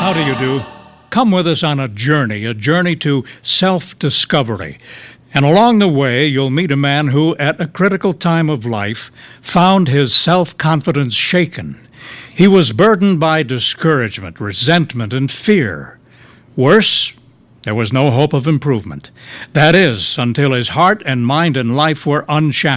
How do you do? Come with us on a journey to self-discovery. And along the way, you'll meet a man who, at a critical time of life, found his self-confidence shaken. He was burdened by discouragement, resentment, and fear. Worse, there was no hope of improvement. That is, until his heart and mind and life were unshackled.